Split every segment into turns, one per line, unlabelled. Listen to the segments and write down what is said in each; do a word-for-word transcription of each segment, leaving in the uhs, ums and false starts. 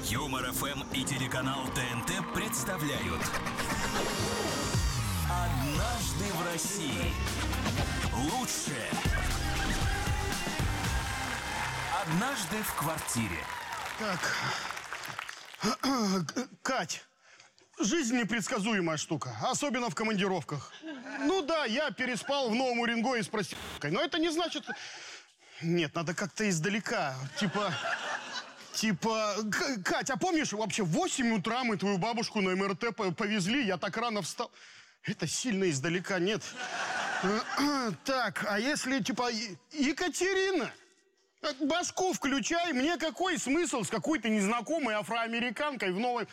Юмор эф эм и телеканал ТНТ представляют «Однажды в России». Лучшее «Однажды в квартире».
Так, Кать, жизнь непредсказуемая штука, особенно в командировках. Ну да, я переспал в Новом Уренгое с проституткой, но это не значит... Нет, надо как-то издалека, типа... Типа, Кать, а помнишь, вообще в восемь утра мы твою бабушку на эм эр тэ повезли, я так рано встал. Это сильно издалека, нет. Так, а если, типа, Екатерина? Башку включай, мне какой смысл с какой-то незнакомой афроамериканкой в новой...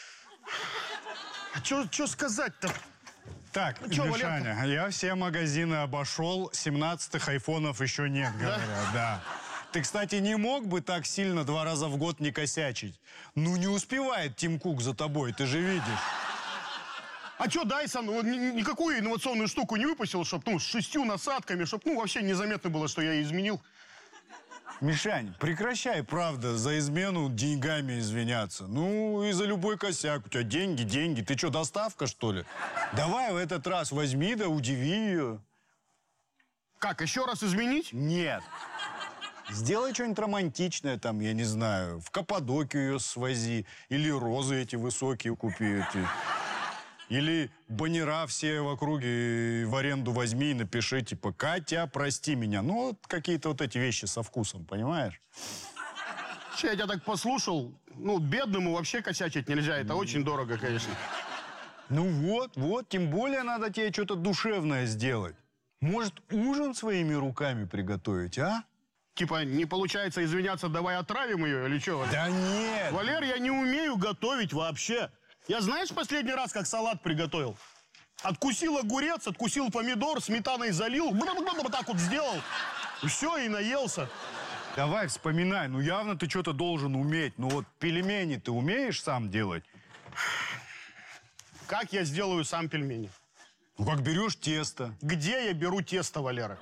А что сказать-то?
Так,
Чё,
Мишаня,
Валерка?
я все магазины обошел, семнадцатых айфонов еще нет, говорят, да? да. Ты, кстати, не мог бы так сильно два раза в год не косячить? Ну, не успевает Тим Кук за тобой, ты же видишь.
А что, Дайсон никакую инновационную штуку не выпустил, чтобы, ну, с шестью насадками, чтобы, ну, вообще незаметно было, что я изменил?
Мишань, прекращай, правда, за измену деньгами извиняться. Ну, и за любой косяк. У тебя деньги, деньги. Ты что, доставка, что ли? Давай в этот раз возьми да удиви ее.
Как, еще раз изменить?
Нет. Сделай что-нибудь романтичное там, я не знаю. В Каппадокию ее свози. Или розы эти высокие купи. Эти. Или баннера все в округе в аренду возьми и напиши, типа, Катя, прости меня. Ну, вот какие-то вот эти вещи со вкусом, понимаешь?
Че, я тебя так послушал. Ну, бедному вообще косячить нельзя. Это очень дорого, конечно.
Ну вот, вот, тем более надо тебе что-то душевное сделать. Может, ужин своими руками приготовить, а?
Типа, не получается извиняться, давай отравим ее или что?
Да нет!
Валер, я не умею готовить вообще. Я знаешь, последний раз как салат приготовил? Откусил огурец, откусил помидор, сметаной залил, вот так вот сделал. И все, и наелся.
Давай, вспоминай, ну явно ты что-то должен уметь. Ну вот пельмени ты умеешь сам делать?
Как я сделаю сам пельмени?
Ну как берешь тесто.
Где я беру тесто, Валера?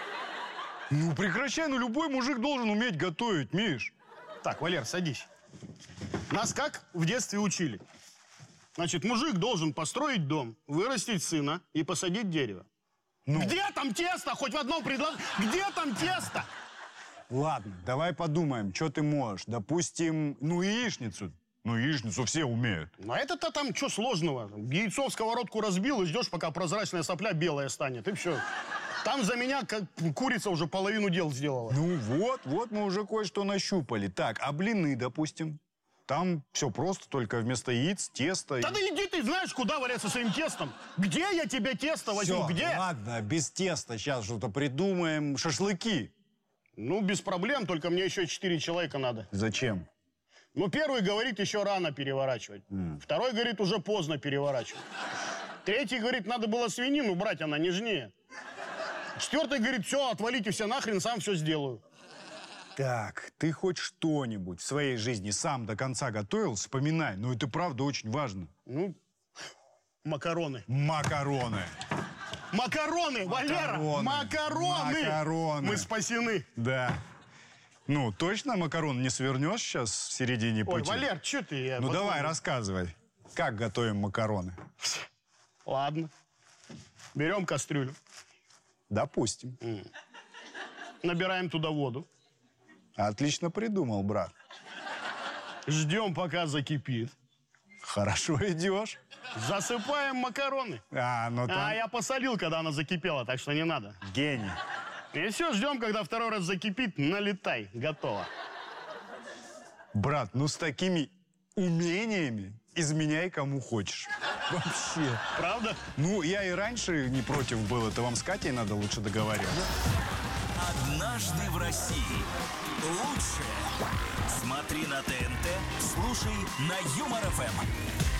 Ну прекращай, ну любой мужик должен уметь готовить, Миш.
Так, Валер, садись. Нас как в детстве учили? Значит, мужик должен построить дом, вырастить сына и посадить дерево. Ну. Где там тесто? Хоть в одном предложении. Где там тесто?
Ладно, давай подумаем, что ты можешь. Допустим, ну яичницу. Ну яичницу все умеют.
Ну это-то там что сложного? Яйцо в сковородку разбил и ждешь, пока прозрачная сопля белая станет. И все. Там за меня как курица уже половину дел сделала.
Ну вот, вот мы уже кое-что нащупали. Так, а блины, допустим? Там все просто, только вместо яиц тесто.
Да,
и...
да иди ты знаешь, куда валять со своим тестом. Где я тебе тесто возьму?
Всё,
Где?
ладно, без теста сейчас что-то придумаем. Шашлыки.
Ну, без проблем, только мне еще четыре человека надо.
Зачем?
Ну, первый говорит, еще рано переворачивать. Mm. Второй говорит, уже поздно переворачивать. Третий говорит, надо было свинину брать, она нежнее. Четвертый говорит, все, отвалите все нахрен, сам все сделаю.
Так, ты хоть что-нибудь в своей жизни сам до конца готовил? Вспоминай, ну это правда очень важно.
Ну, макароны.
Макароны.
Макароны, Валера! Макароны!
Макароны!
Мы спасены.
Да. Ну, точно макарон не свернешь сейчас в середине пути?
Ой, Валер, что ты? Я
ну,
потом...
давай, рассказывай. Как готовим макароны?
Ладно. Берем кастрюлю.
Допустим.
Mm. Набираем туда воду.
Отлично придумал, брат.
Ждем, пока закипит.
Хорошо идешь.
Засыпаем макароны.
А, ну там...
А я посолил, когда она закипела, так что не надо.
Гений.
И все, ждем, когда второй раз закипит, налетай. Готово.
Брат, ну с такими умениями изменяй кому хочешь. Вообще.
Правда?
Ну, я и раньше не против был. Это вам с Катей надо лучше договариваться.
«Однажды в России». Лучшее. Смотри на ТНТ, слушай на Юмор эф эм.